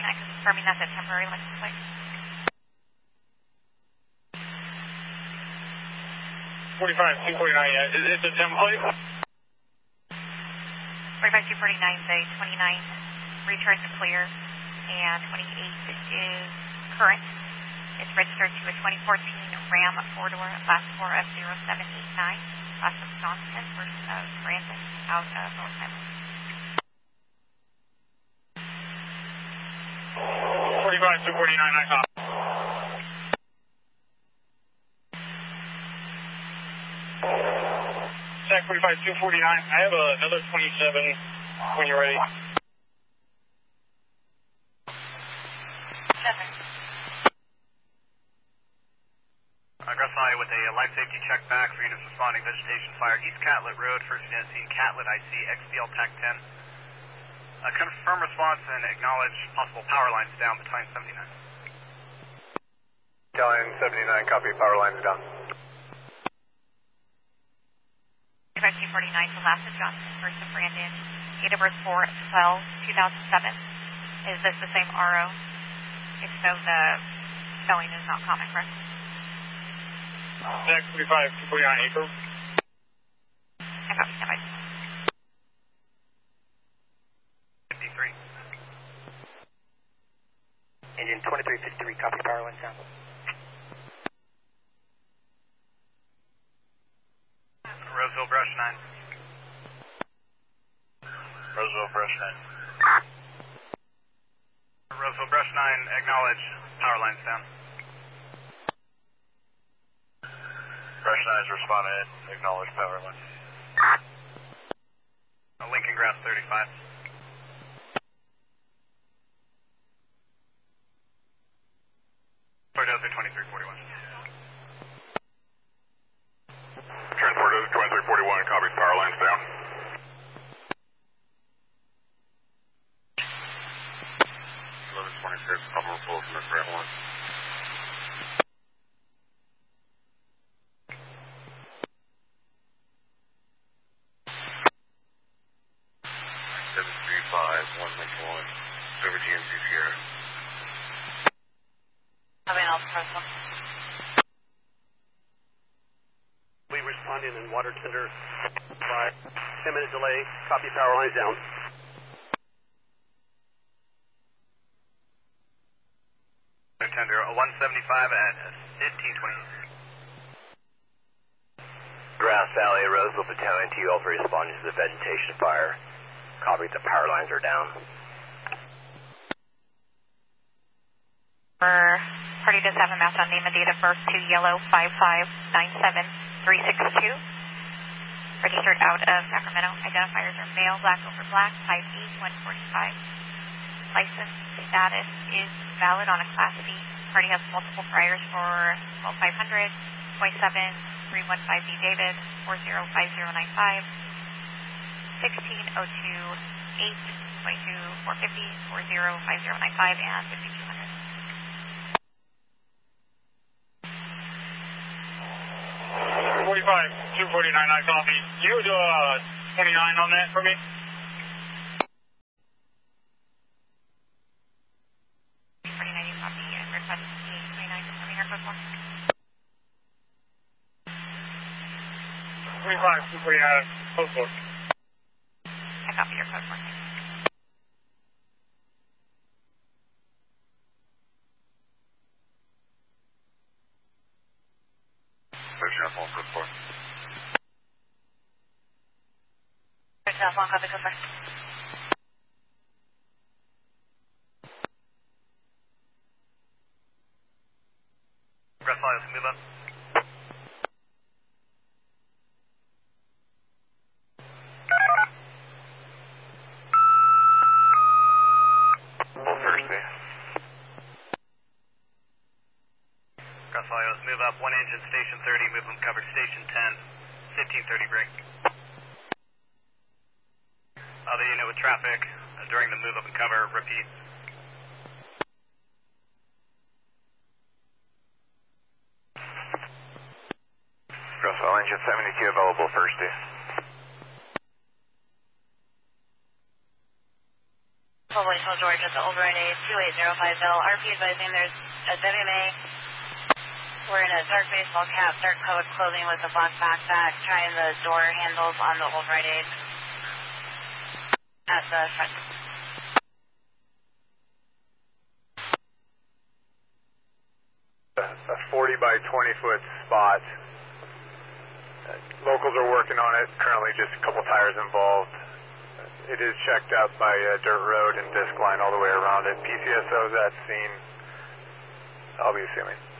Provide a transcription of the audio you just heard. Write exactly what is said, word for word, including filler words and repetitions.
forty-nine confirming that's a temporary license plate. forty-five two forty-nine, yeah. Is it a template? forty-five two forty-nine, the twenty-nine returns clear, and twenty-eight is current. It's registered to a twenty fourteen Ram four-door, last four of zero seven eight nine, last of Johnson versus of Brandon, out of North Highland. forty-five two forty-nine, I copy. Check forty-five two forty-nine, I have another twenty-seven when you're ready. Seven. Grassley with a life safety check back for units responding vegetation fire East Catlett Road, first unit seen Catlett I C X B L TAC ten. Uh, confirm response and acknowledge possible power lines down Battalion seventy-nine. Battalion seventy-nine, copy, power lines down. forty-five two forty-nine to last of Johnson first of Brandon, date of birth four twelve two thousand seven. Is this the same R O? If so, the spelling is not common, correct? Check forty-five two forty-nine, April. I copy, stand by. fifty-three. Engine twenty-three fifty-three, copy, power lines down. Roseville Brush nine. Roseville Brush nine. Roseville Brush nine, acknowledge power lines down. Brush nine is responding, acknowledge power lines. Uh, Lincoln Grass thirty-five. Fordoza twenty-three forty-one. Transport twenty-three forty-one, copies, power lines down. eleven twenty-six, Pablo Full from the front one. seven three five one Lincoln one, over G M C Sierra. Having else, press one. We responding in water tender by ten minute delay, copy, power lines down. Tender one seventy-five at fifteen twenty. Grass Valley, Roseville Battalion, T L for responding to the vegetation fire. Copy, the power lines are down. Party does have a match on name and date of birth to yellow five five nine seven three six two. Registered out of Sacramento. Identifiers are male, black over black, five eight one forty-five. License status is valid on a Class B. Party has multiple priors for twelve five hundred, twenty-seven three one five D David, four zero five zero nine five, sixteen oh two eight, twenty-two four fifty, four zero five zero nine five, and fifty-two hundred. forty-five two forty-nine, I copy. You do a twenty-nine on that for me? forty-nine, you copy, and request twenty-nine, confirming our code four. forty-five two forty-nine, code four. I copy your code four. There's your phone, code four. There's a long copy, code four. Grassley, let's move up. Full first base. Grassley, let's move up. One engine, station thirty, movement cover station ten, fifteen thirty break. Other unit with traffic uh, during the move up and cover, repeat. Russell, engine seventy-two available first base. Global East George at the Old Rite Aid, two eight zero five Bill. R P advising there's a W M A. We're in a dark baseball cap, dark colored clothing with a black backpack, trying the door handles on the Old Rite Aid at the front. A forty by twenty foot spot. Uh, locals are working on it. Currently just a couple tires involved. It is checked out by uh, dirt road and disc line all the way around it. P C S O's at scene. I'll be assuming.